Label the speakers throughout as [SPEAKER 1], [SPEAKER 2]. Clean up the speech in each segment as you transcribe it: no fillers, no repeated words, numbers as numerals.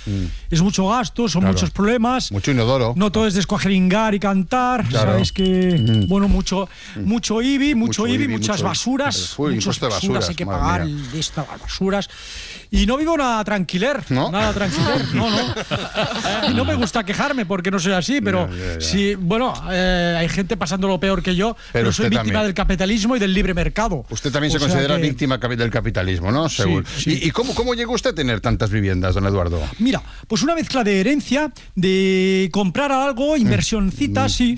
[SPEAKER 1] es mucho gasto, son muchos problemas.
[SPEAKER 2] Mucho inodoro.
[SPEAKER 1] No todo es descuajeringar y cantar. Sabes que, bueno, mucho IBI, muchas basuras. Muchas basuras hay que pagar de estas basuras. Y no vivo nada tranquiler. Nada tranquiler. No. Y no me gusta quejarme porque no soy así, pero sí, bueno, hay gente pasando lo peor que yo, pero soy víctima del capitalismo y del libre mercado.
[SPEAKER 2] Usted también se considera víctima del capitalismo, ¿no? Seguro.
[SPEAKER 1] Sí.
[SPEAKER 2] ¿Y cómo llegó usted a tener tantas viviendas, don Eduardo?
[SPEAKER 1] Mira, pues una mezcla de herencia, de comprar algo, inversioncita, sí.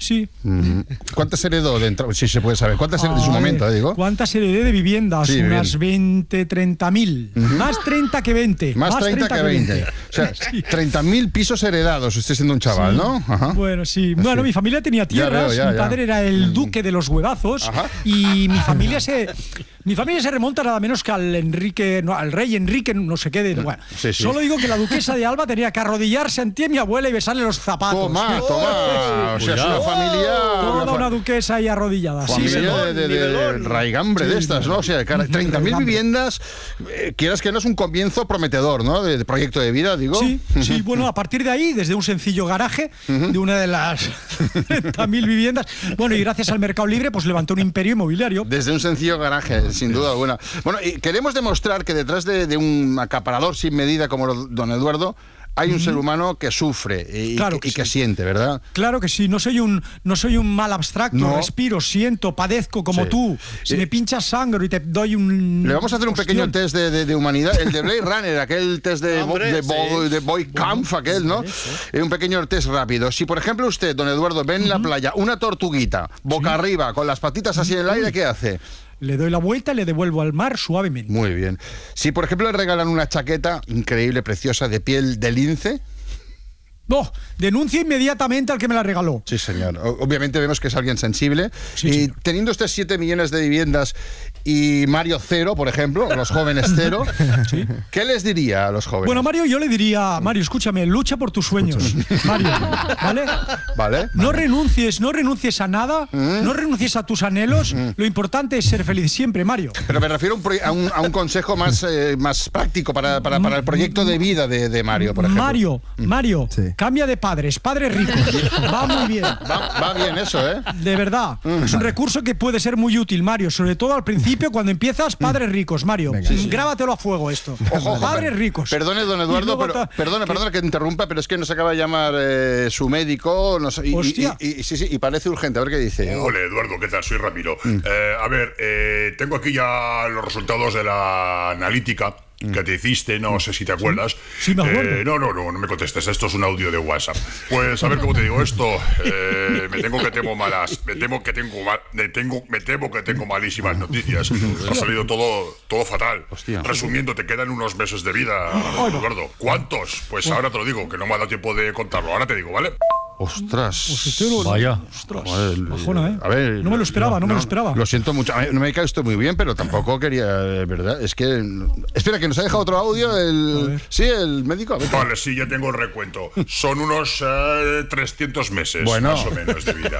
[SPEAKER 2] ¿Cuántas heredó si se puede saber? ¿Cuántas heredó en su momento, digo?
[SPEAKER 1] ¿Cuántas heredé de viviendas? Unas 20, 30.000. Más 30 que 20.
[SPEAKER 2] Más 30 que 20. O sea, 30.000 pisos heredados, usted siendo un chaval, ¿no? Ajá.
[SPEAKER 1] Bueno, sí. Bueno, mi familia tenía tierras, mi padre era el duque de los huevazos. Y mi familia se remonta nada menos que al rey Enrique, no sé qué. Bueno, solo digo que la duquesa de Alba tenía que arrodillarse ante mi abuela y besarle los zapatos.
[SPEAKER 2] Toma. O sea, es una familia...
[SPEAKER 1] Toda una duquesa ahí arrodillada.
[SPEAKER 2] Familia de raigambre de estas, ¿no? O sea, 30.000 viviendas, quieras que no, es un comienzo prometedor, ¿no? De proyecto de vida, digo.
[SPEAKER 1] Sí, bueno, a partir de ahí, desde un sencillo garaje de una de las 30.000 viviendas, bueno, y gracias al Mercado Libre, pues levantó un imperio inmobiliario.
[SPEAKER 2] Desde un sencillo garaje, sin duda alguna. Bueno, y queremos demostrar que detrás de un acaparador sin medida como don Eduardo, hay un ser humano que sufre y que siente, ¿verdad?
[SPEAKER 1] Claro que sí, no soy un mal abstracto, respiro, siento, padezco como tú. Si me pinchas sangre y te doy un...
[SPEAKER 2] Le vamos a hacer un pequeño test de humanidad, el de Blade Runner, aquel test de Boy Kampf, aquel, ¿no? Un pequeño test rápido. Si, por ejemplo, usted, don Eduardo, ve en la playa una tortuguita, boca arriba, con las patitas así en el aire, ¿qué hace?
[SPEAKER 1] Le doy la vuelta y le devuelvo al mar suavemente.
[SPEAKER 2] Muy bien. Si, por ejemplo, le regalan una chaqueta increíble, preciosa, de piel de lince...
[SPEAKER 1] No, denuncio inmediatamente al que me la regaló.
[SPEAKER 2] Sí, señor. Obviamente vemos que es alguien sensible. Y teniendo usted 7 millones de viviendas y Mario cero, por ejemplo, los jóvenes cero, ¿qué les diría a los jóvenes?
[SPEAKER 1] Bueno, Mario, yo le diría, Mario, escúchame, lucha por tus sueños. Mario, ¿vale? No renuncies a nada, no renuncies a tus anhelos. Lo importante es ser feliz siempre, Mario.
[SPEAKER 2] Pero me refiero a un consejo más práctico para el proyecto de vida de Mario, por ejemplo.
[SPEAKER 1] Mario. Sí. Cambia de padres ricos. Va muy bien.
[SPEAKER 2] Va bien eso, ¿eh?
[SPEAKER 1] De verdad. Es un recurso que puede ser muy útil, Mario. Sobre todo al principio, cuando empiezas, padres ricos, Mario. Grábatelo a fuego esto.
[SPEAKER 2] Ojo,
[SPEAKER 1] padres ricos.
[SPEAKER 2] Perdone, don Eduardo, perdona que interrumpa, pero es que nos acaba de llamar su médico. Y parece urgente. A ver qué dice.
[SPEAKER 3] Hola, Eduardo, ¿qué tal? Soy Ramiro. A ver, tengo aquí ya los resultados de la analítica que te hiciste, no sé si te acuerdas.
[SPEAKER 1] Sí, me acuerdo.
[SPEAKER 3] No me contestes, esto es un audio de WhatsApp. Pues a ver cómo te digo esto. Me temo que tengo malísimas noticias. Ha salido todo fatal.
[SPEAKER 2] Hostia.
[SPEAKER 3] Resumiendo, te quedan unos meses de vida, Eduardo. ¿Cuántos? Pues ahora te lo digo, que no me ha dado tiempo de contarlo. Ahora te digo, ¿vale?
[SPEAKER 2] Ostras.
[SPEAKER 4] Vaya.
[SPEAKER 1] Bajona, ¿eh?
[SPEAKER 2] A ver,
[SPEAKER 1] no me lo esperaba, no me lo esperaba.
[SPEAKER 2] Lo siento mucho. No me cae esto muy bien, pero tampoco quería, ¿verdad? Es que... Espera, que nos ha dejado otro audio el médico. A ver.
[SPEAKER 3] Vale, sí, ya tengo el recuento. Son unos 300 meses, más o menos, de vida,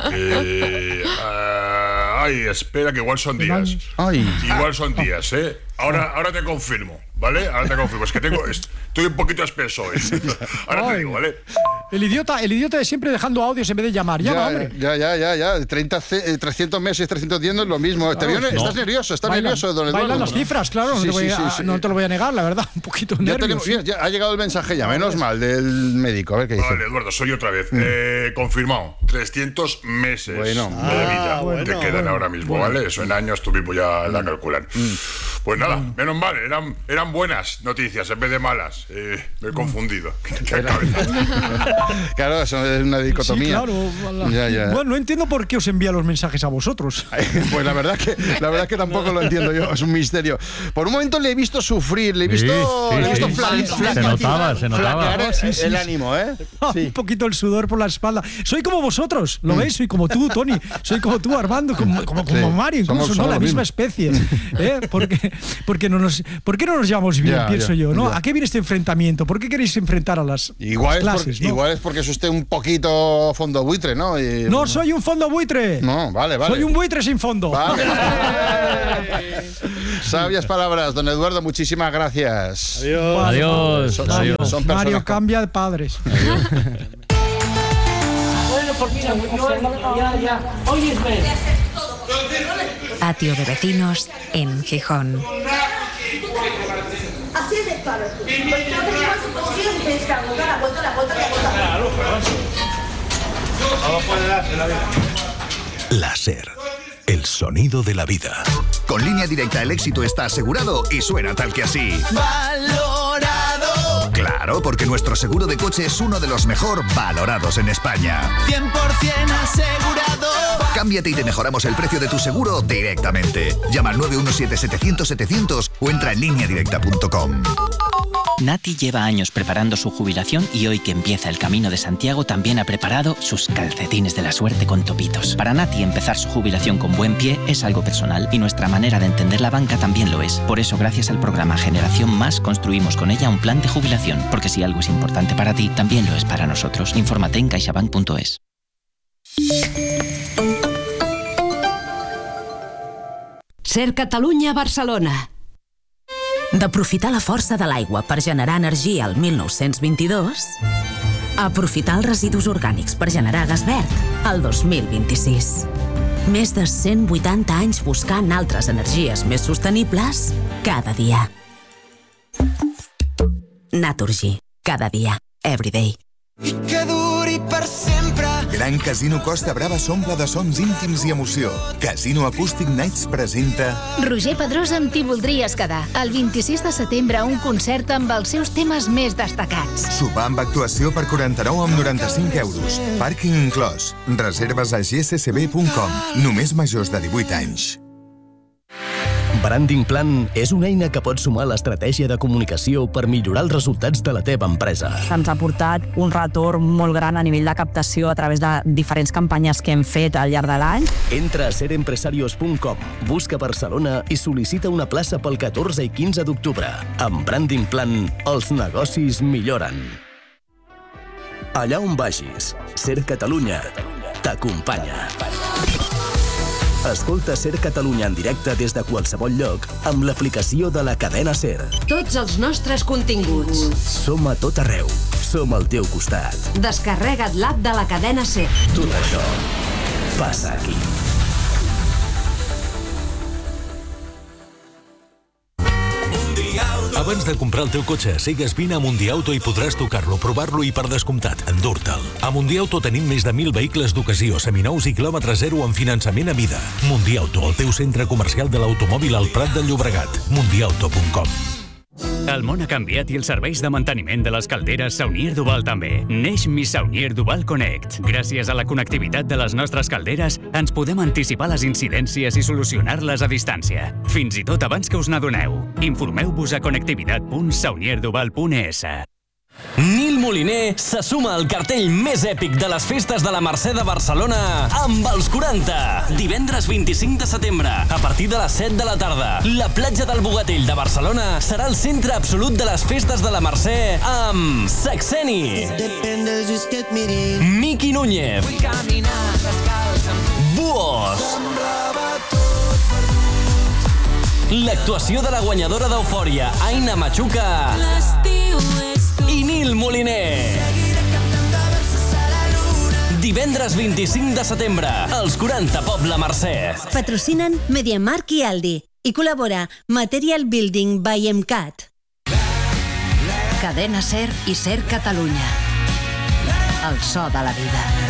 [SPEAKER 3] ¿vale? Espera, que igual son días. Igual son días, ¿eh? Ahora te confirmo, ¿vale? Ahora te confirmo. Es que estoy un poquito espeso hoy. Ahora te digo, ¿vale?
[SPEAKER 1] El idiota de siempre dejando audios en vez de llamar. Llama, hombre.
[SPEAKER 2] Ya. 300 meses, 310 no es lo mismo. ¿Estás nervioso? ¿Estás nervioso, don Eduardo?
[SPEAKER 1] Bailan las cifras, claro. No te lo voy a negar, la verdad. Un poquito nervioso.
[SPEAKER 2] Ya ha llegado el mensaje ya, menos mal, del médico. A ver qué dice.
[SPEAKER 3] Vale, Eduardo, soy otra vez. Confirmado. 300 meses de vida te quedan ahora mismo, ¿vale? Eso en años tú mismo ya la calculan. Pues nada, menos mal, eran buenas noticias en vez de malas. Me he confundido.
[SPEAKER 2] Claro, eso es una dicotomía.
[SPEAKER 1] Sí, claro. Bueno, no entiendo por qué os envía los mensajes a vosotros.
[SPEAKER 2] Pues la verdad que tampoco lo entiendo yo, es un misterio. Por un momento le he visto sufrir, le he visto
[SPEAKER 4] flaquear. Se notaba.
[SPEAKER 2] El ánimo, ¿eh?
[SPEAKER 1] Un poquito el sudor por la espalda. Soy como vosotros, ¿lo veis? Soy como tú, Tony. Soy como tú, Armando, como Mario, incluso, ¿no? La misma especie. Porque no nos llevamos bien, pienso yo, ¿no? ¿A qué viene este enfrentamiento? ¿Por qué queréis enfrentar a las clases?
[SPEAKER 2] Igual es porque es usted un poquito fondo buitre, ¿no?
[SPEAKER 1] No soy un fondo buitre.
[SPEAKER 2] No, vale.
[SPEAKER 1] Soy un buitre sin fondo.
[SPEAKER 2] Vale. Sabias palabras, don Eduardo, muchísimas gracias.
[SPEAKER 4] Adiós.
[SPEAKER 2] Son
[SPEAKER 1] Mario, cambia de padres.
[SPEAKER 5] Bueno, pues mira, ya. Óyeme.
[SPEAKER 6] Patio de vecinos en Gijón.
[SPEAKER 7] Así es de claro. Pues tengo que llevar su posición y tienes que agotar la vuelta.
[SPEAKER 8] La SER, el sonido de la vida.
[SPEAKER 9] Con Línea Directa el éxito está asegurado y suena tal que así. ¡Valorado! Claro, porque nuestro seguro de coche es uno de los mejor valorados en España.
[SPEAKER 10] 100% asegurado.
[SPEAKER 9] Cámbiate y te mejoramos el precio de tu seguro directamente. Llama al 917-700-700 o entra en lineadirecta.com.
[SPEAKER 11] Nati lleva años preparando su jubilación y hoy que empieza el Camino de Santiago también ha preparado sus calcetines de la suerte con topitos. Para Nati empezar su jubilación con buen pie es algo personal y nuestra manera de entender la banca también lo es. Por eso gracias al programa Generación Más construimos con ella un plan de jubilación, porque si algo es importante para ti, también lo es para nosotros. Infórmate en caixabank.es.
[SPEAKER 12] SER Catalunya Barcelona.
[SPEAKER 6] D'aprofitar la força de l'aigua per generar energia al 1922, aprofitar els residus orgànics per generar gas verd al 2026. Més de 180 anys buscant altres energies més sostenibles cada dia. Naturgy. Cada dia. Every day.
[SPEAKER 10] I que duri per sempre.
[SPEAKER 13] Gran Casino Costa Brava s'omple de sons íntims i emoció. Casino Acoustic Nights presenta...
[SPEAKER 14] Roger Pedrós amb T'hi voldries quedar. El 26 de setembre un concert amb els seus temes més destacats.
[SPEAKER 13] Sopar amb actuació per 49,95 euros. Pàrquing inclòs. Reserves a gccb.com. Només majors de 18 anys.
[SPEAKER 15] Branding Plan és una eina que pot sumar l'estratègia de comunicació per millorar els resultats de la teva empresa.
[SPEAKER 16] Ens ha portat un retorn molt gran a nivell de captació a través de diferents campanyes que hem fet al llarg de l'any.
[SPEAKER 15] Entra a serempresarios.com, busca Barcelona i sol·licita una plaça pel 14 i 15 d'octubre. Amb Branding Plan, els negocis milloren. Allà on vagis, SER Catalunya t'acompanya. Escolta SER Catalunya en directe des de qualsevol lloc amb l'aplicació de la cadena SER.
[SPEAKER 12] Tots els nostres continguts.
[SPEAKER 15] Som a tot arreu. Som al teu costat.
[SPEAKER 12] Descarrega't l'app de la cadena SER.
[SPEAKER 15] Tot això passa aquí.
[SPEAKER 8] Abans de comprar el teu cotxe, sigues vine a Mundiauto i podràs tocar-lo, provar-lo i, per descomptat, endur-te'l. A Mundiauto tenim més de 1.000 vehicles d'ocasió, seminous i quilòmetre zero amb finançament a mida. Mundiauto, el teu centre comercial de l'automòbil al Prat del Llobregat. Mundiauto.com.
[SPEAKER 17] El món ha canviat i els serveis de manteniment de les calderes Saunier Duval també. Neix Mi Saunier Duval Connect. Gràcies a la connectivitat de les nostres calderes, ens podem anticipar les incidències i solucionar-les a distància. Fins i tot abans que us n'adoneu. Informeu-vos a connectivitat.saunierduval.es.
[SPEAKER 18] Nil Moliner se suma al cartell més èpic de les festes de la Mercè de Barcelona amb els 40. Divendres 25 de setembre, a partir de les 7 de la tarda, la platja del Bogatell de Barcelona serà el centre absolut de les festes de la Mercè amb Saxeni, Miki Núñez, Buos, l'actuació de la guanyadora d'Eufòria, Aina Machuca, i Nil Moliner. Divendres 25 de setembre, als 40 Pobla Mercè.
[SPEAKER 19] Patrocinen MediaMarkt i Aldi. I col·labora Material Building by MCAT.
[SPEAKER 12] Cadena SER i SER Catalunya. El so de la vida.